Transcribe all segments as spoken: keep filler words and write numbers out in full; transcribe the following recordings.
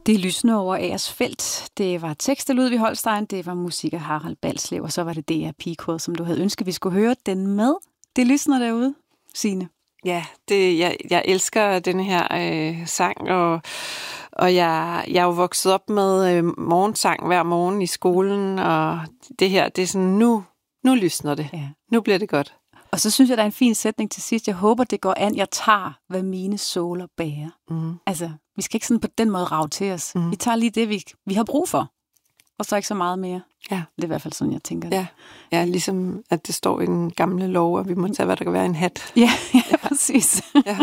Det lysende over Agersfelt. Det var tekst af Ludvig Holstein, det var musik af Harald Balslev, og så var det D R Pigekor, som du havde ønsket, vi skulle høre den med. Det lysner derude, Signe. Ja, det, jeg, jeg elsker denne her øh, sang, og, og jeg, jeg er jo vokset op med øh, morgensang hver morgen i skolen, og det her, det er sådan, nu, nu lysner det. Ja. Nu bliver det godt. Og så synes jeg, der er en fin sætning til sidst. Jeg håber, det går an. Jeg tager, hvad mine såler bærer. Mm. Altså, vi skal ikke sådan på den måde rage til os. Mm. Vi tager lige det, vi, vi har brug for. Og så ikke så meget mere. Ja. Det er i hvert fald sådan, jeg tænker det. Ja. Ja, ligesom at det står i den gamle lov, at vi må tage, hvad der kan være en hat. Ja, ja, præcis. Ja.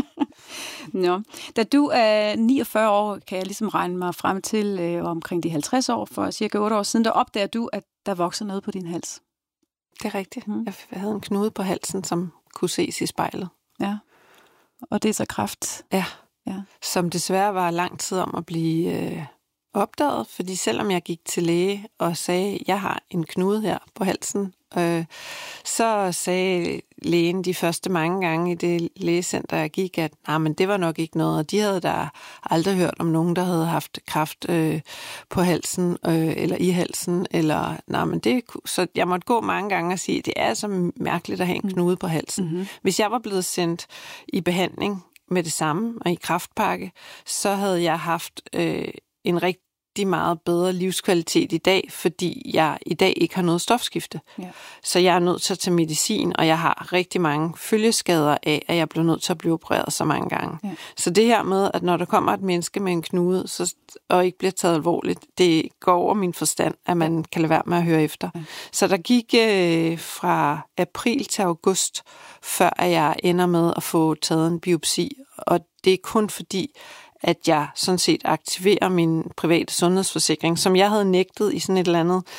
Nå. Da du er niogfyrre år, kan jeg ligesom regne mig frem til øh, omkring de halvtreds år, for cirka otte år siden, der opdager du, at der vokser noget på din hals. Det er rigtigt. Mm. Jeg havde en knude på halsen, som kunne ses i spejlet. Ja, og det er så kræft. Ja, ja. Som desværre var lang tid om at blive øh, opdaget, fordi selvom jeg gik til læge og sagde, at jeg har en knude her på halsen, øh, så sagde lægen de første mange gange i det lægecenter, jeg gik, at nej, men det var nok ikke noget, og de havde da aldrig hørt om nogen, der havde haft kræft øh, på halsen, øh, eller i halsen, eller nej, men det, så jeg måtte gå mange gange og sige, at det er så mærkeligt at have en knude på halsen. Mm-hmm. Hvis jeg var blevet sendt i behandling med det samme, og i kræftpakke, så havde jeg haft øh, en rigtig meget bedre livskvalitet i dag, fordi jeg i dag ikke har noget stofskifte. Ja. Så jeg er nødt til at tage medicin, og jeg har rigtig mange følgeskader af, at jeg bliver nødt til at blive opereret så mange gange. Ja. Så det her med, at når der kommer et menneske med en knude, så, og ikke bliver taget alvorligt, det går over min forstand, at man kan lade være med at høre efter. Ja. Så der gik øh, fra april til august, før jeg ender med at få taget en biopsi, og det er kun fordi, at jeg sådan set aktiverer min private sundhedsforsikring, som jeg havde nægtet i sådan et eller andet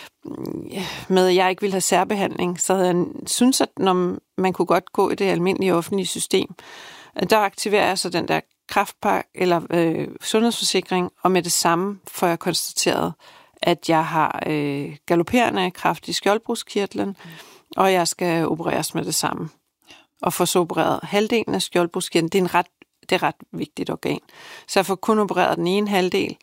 med, at jeg ikke ville have særbehandling. Så havde jeg synes, at når man kunne godt gå i det almindelige offentlige system, der aktiverer jeg så den der kræftpakke eller øh, sundhedsforsikring, og med det samme får jeg konstateret, at jeg har øh, galopperende kræft i skjoldbruskkirtlen, mm. og jeg skal opereres med det samme. Og få så opereret halvdelen af skjoldbruskkirtlen. Det er en ret Det er et ret vigtigt organ. Så jeg får kun opereret den ene halvdel.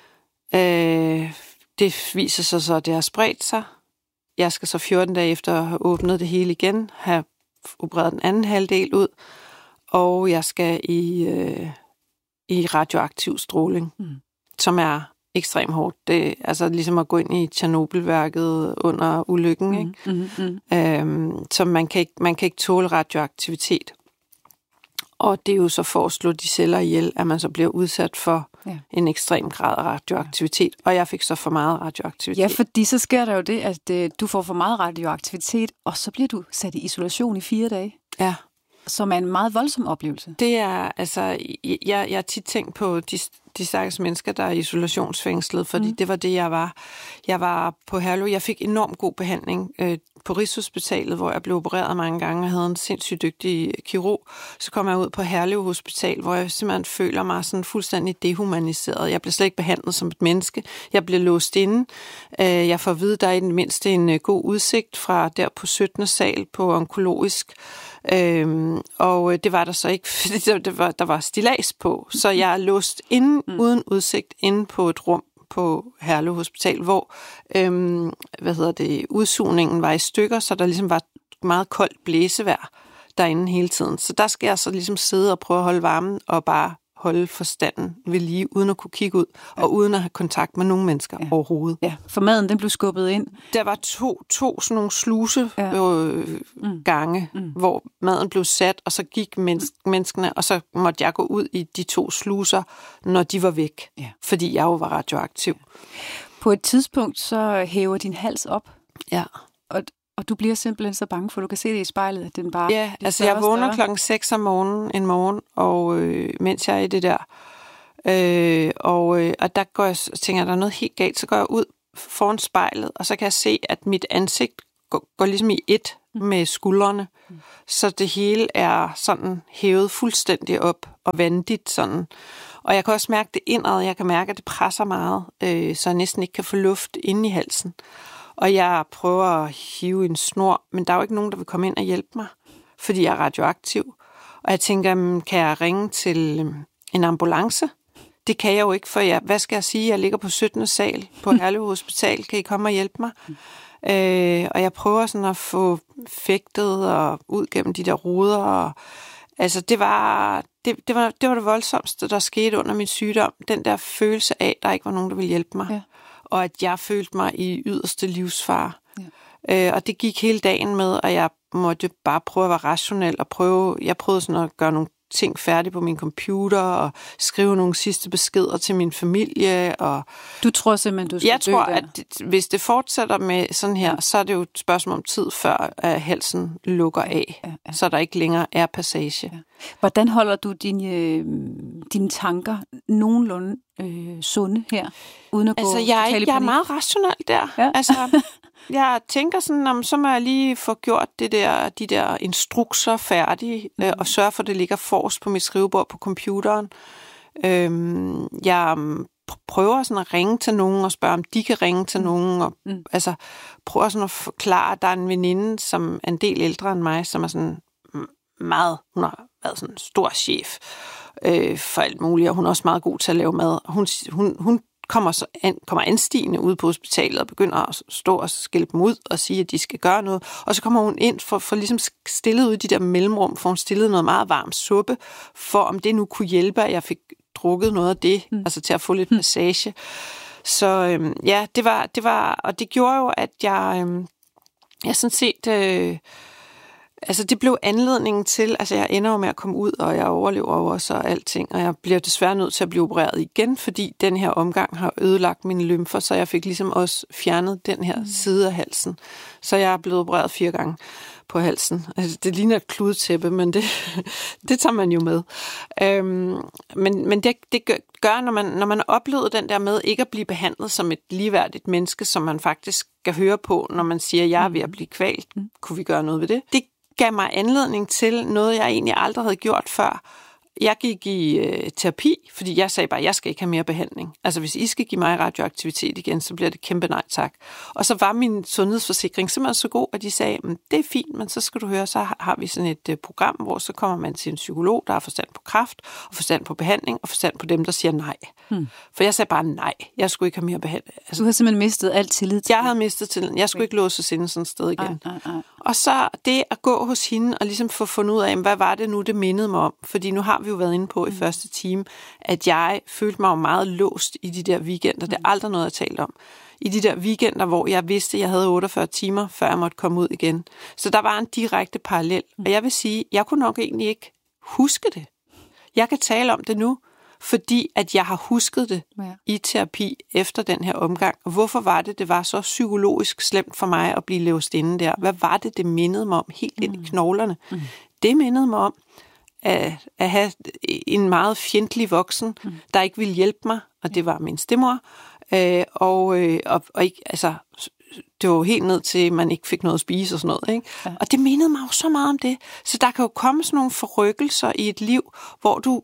Øh, det viser sig så, at det har spredt sig. Jeg skal så fjorten dage efter at have åbnet det hele igen, have opereret den anden halvdel ud, og jeg skal i, øh, i radioaktiv stråling, mm. som er ekstremt hårdt. Det er altså ligesom at gå ind i Tjernobylværket under ulykken. Mm. Ikke? Mm, mm. Øhm, så man kan, ikke, man kan ikke tåle radioaktivitet. Og det er jo så for at slå de celler ihjel, at man så bliver udsat for ja. en ekstrem grad af radioaktivitet. Og jeg fik så for meget radioaktivitet. Ja, fordi så sker der jo det, at øh, du får for meget radioaktivitet, og så bliver du sat i isolation i fire dage. Ja. Som er en meget voldsom oplevelse. Det er, altså, jeg, jeg har tit tænkt på de, de stakkels mennesker, der er isolationsfængslet, fordi mm. det var det, jeg var. Jeg var på Herlev. Jeg fik enormt god behandling øh, på Rigshospitalet, hvor jeg blev opereret mange gange og havde en sindssygt dygtig kirurg. Så kom jeg ud på Herlev Hospital, hvor jeg simpelthen føler mig sådan fuldstændig dehumaniseret. Jeg blev slet ikke behandlet som et menneske. Jeg blev låst inde. Jeg får at vide, at der er i den mindste en god udsigt fra der på syttende sal på onkologisk. Øhm, og det var der så ikke, fordi der var, der var stillads på. Så jeg er låst inde, mm. uden udsigt, inde på et rum på Herlev Hospital, hvor øhm, hvad hedder det, udsugningen var i stykker, så der ligesom var meget koldt blæsevejr derinde hele tiden. Så der skal jeg så ligesom sidde og prøve at holde varmen og bare holde forstanden ved lige, uden at kunne kigge ud, ja. og uden at have kontakt med nogen mennesker ja. overhovedet. Ja, for maden, den blev skubbet ind. Der var to, to sådan nogle sluse ja. øh, mm. gange, mm. hvor maden blev sat, og så gik mennesk- menneskene, og så måtte jeg gå ud i de to sluser, når de var væk, ja. fordi jeg jo var radioaktiv. Ja. På et tidspunkt, så hæver din hals op. Ja. Og Og du bliver simpelthen så bange, for du kan se det i spejlet, at den bare... Ja, altså jeg vågner klokken seks om morgenen en morgen, og øh, mens jeg er i det der, øh, og, øh, og der går jeg, tænker jeg, der er noget helt galt, så går jeg ud foran spejlet, og så kan jeg se, at mit ansigt går, går ligesom i et med skuldrene, mm. så det hele er sådan hævet fuldstændig op og vandigt sådan. Og jeg kan også mærke det indad, jeg kan mærke, at det presser meget, øh, så jeg næsten ikke kan få luft inde i halsen. Og jeg prøver at hive en snor, men der er jo ikke nogen, der vil komme ind og hjælpe mig, fordi jeg er radioaktiv. Og jeg tænker, kan jeg ringe til en ambulance? det kan jeg jo ikke, for jeg, hvad skal jeg sige, jeg ligger på syttende sal på Herlev Hospital, kan I komme og hjælpe mig? Mm. Øh, og jeg prøver sådan at få fægtet og ud gennem de der ruder, og altså det var det, det var det var det voldsomste, der skete under min sygdom, den der følelse af, at der ikke var nogen, der ville hjælpe mig, ja. Og at jeg følte mig i yderste livsfare. Ja. Øh, og det gik hele dagen med, og jeg måtte bare prøve at være rationel og prøve, jeg prøvede sådan at gøre nogle ting færdige på min computer og skrive nogle sidste beskeder til min familie. Og du tror simpelthen, du skal jeg dø tror, der? at det, hvis det fortsætter med sådan her, så er det jo et spørgsmål om tid, før at halsen lukker af, ja, ja. Så der ikke længere er passage. Ja. Hvordan holder du dine, øh, dine tanker nogenlunde øh, sunde her, uden at altså, gå jeg, totalt i jeg er panik? meget rationel der. Ja. Altså, jeg tænker sådan, om, så må jeg lige få gjort det der, de der instrukser færdige, mm. øh, og sørge for, at det ligger forrest på mit skrivebord på computeren. Øhm, jeg prøver sådan at ringe til nogen og spørge, om de kan ringe til nogen. Og, mm. altså, prøver sådan at forklare, at der er en veninde, som er en del ældre end mig, som er sådan meget, hun har været sådan en stor chef øh, for alt muligt, og hun er også meget god til at lave mad. Hun, hun, hun kommer, så an, kommer anstigende ud på hospitalet og begynder at stå og skælde dem ud og sige, at de skal gøre noget. Og så kommer hun ind for, for ligesom stillet ud i de der mellemrum, for hun stillede noget meget varm suppe, for om det nu kunne hjælpe, at jeg fik drukket noget af det, mm. altså til at få lidt massage. Så øhm, ja, det var, det var, og det gjorde jo, at jeg, øhm, jeg sådan set, øh, altså det blev anledningen til, altså jeg ender jo med at komme ud, og jeg overlever jo også og alting, og jeg bliver desværre nødt til at blive opereret igen, fordi den her omgang har ødelagt mine lymfer, så jeg fik ligesom også fjernet den her mm. side af halsen. Så jeg er blevet opereret fire gange på halsen. Altså, det ligner et kludetæppe, men det, det tager man jo med. Øhm, men men det, det gør, når man, når man har oplevet den der med ikke at blive behandlet som et ligeværdigt menneske, som man faktisk skal høre på, når man siger, at jeg er ved at blive kvalt. Kunne vi gøre noget ved det? Det gav mig anledning til noget, jeg egentlig aldrig havde gjort før. Jeg gik i øh, terapi, fordi jeg sagde bare, at jeg skal ikke have mere behandling. Altså hvis I skal give mig radioaktivitet igen, så bliver det kæmpe nej tak. Og så var min sundhedsforsikring simpelthen så god, at de sagde, det er fint, men så skal du høre, så har vi sådan et øh, program, hvor så kommer man til en psykolog, der har forstand på kræft, og forstand på behandling, og forstand på dem, der siger nej. Hmm. For jeg sagde bare nej, jeg skulle ikke have mere behandling. Altså, du har simpelthen mistet alt tillid til Jeg havde mistet tilliden. Jeg skulle ikke låse ind sådan et sted igen. Ej, ej, ej. Og så det at gå hos hende og ligesom få fundet ud af, hvad var det nu, det mindede mig om? Fordi nu har vi jo været inde på i første time, at jeg følte mig jo meget låst i de der weekender. Det er aldrig noget, jeg talte om. I de der weekender, hvor jeg vidste, at jeg havde otteogfyrre timer, før jeg måtte komme ud igen. Så der var en direkte parallel. Og jeg vil sige, jeg kunne nok egentlig ikke huske det. Jeg kan tale om det nu, fordi at jeg har husket det ja. i terapi efter den her omgang. Og hvorfor var det, det var så psykologisk slemt for mig at blive låst inde der? Hvad var det, det mindede mig om helt ind i knoglerne? Mm. Det mindede mig om at, at have en meget fjendtlig voksen, mm. der ikke ville hjælpe mig, og det var min stedmor. Øh, og, øh, og, og ikke, altså, det var jo helt ned til, at man ikke fik noget at spise og sådan noget. Ikke? Ja. Og det mindede mig jo så meget om det. Så der kan jo komme sådan nogle forrykkelser i et liv, hvor du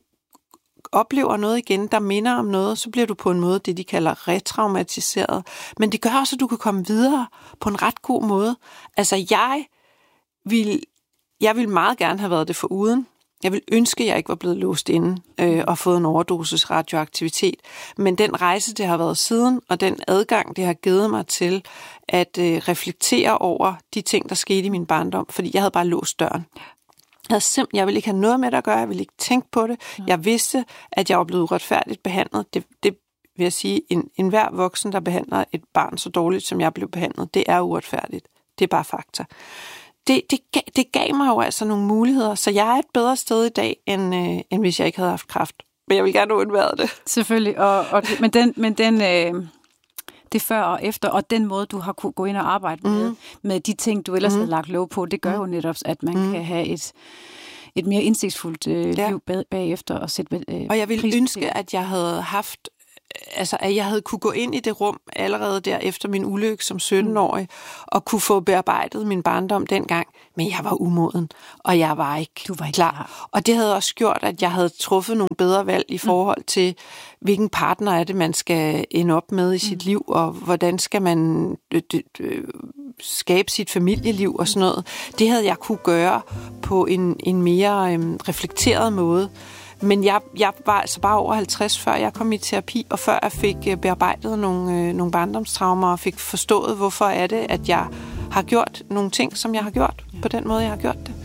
oplever noget igen, der minder om noget, så bliver du på en måde det, de kalder retraumatiseret. Men det gør også, at du kan komme videre på en ret god måde. Altså, jeg vil, jeg vil meget gerne have været det foruden. Jeg vil ønske, at jeg ikke var blevet låst inde øh, og fået en overdosis radioaktivitet. Men den rejse, det har været siden, og den adgang, det har givet mig til at øh, reflektere over de ting, der skete i min barndom, fordi jeg havde bare låst døren. Jeg, simpelthen, jeg ville ikke have noget med det at gøre, jeg ville ikke tænke på det. Jeg vidste, at jeg var blevet uretfærdigt behandlet. Det, det vil jeg sige, en, en hver voksen, der behandler et barn så dårligt, som jeg blev behandlet, det er uretfærdigt. Det er bare fakta. Det, det, det gav mig jo altså nogle muligheder, så jeg er et bedre sted i dag, end, øh, end hvis jeg ikke havde haft kræft. Men jeg vil gerne undvære det. Selvfølgelig, og, og, men den... Men den øh... det før og efter, og den måde, du har kunne gå ind og arbejde med, mm. med de ting, du ellers mm. havde lagt lov på, det gør mm. jo netop, at man mm. kan have et, et mere indsigtsfuldt øh, ja. liv bag, bagefter og sætte øh, Og jeg ville ønske, at jeg havde haft, altså at jeg havde kunne gå ind i det rum allerede der efter min ulykke som sytten-årig, mm. og kunne få bearbejdet min barndom dengang, men jeg var umoden, og jeg var ikke, du var ikke klar. klar. Og det havde også gjort, at jeg havde truffet nogle bedre valg i forhold mm. til, hvilken partner er det, man skal ende op med i sit mm. liv, og hvordan skal man øh, øh, skabe sit familieliv og sådan noget. Det havde jeg kunne gøre på en, en mere øh, reflekteret måde. Men jeg, jeg var altså bare over halvtreds, før jeg kom i terapi, og før jeg fik bearbejdet nogle, øh, nogle barndomstraumer, og fik forstået, hvorfor er det, at jeg har gjort nogle ting, som jeg har gjort, på den måde, jeg har gjort det.